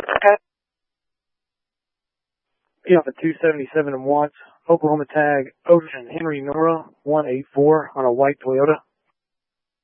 Get off at 277 in Watts, Oklahoma tag Ocean Henry Nora 184 on a white Toyota.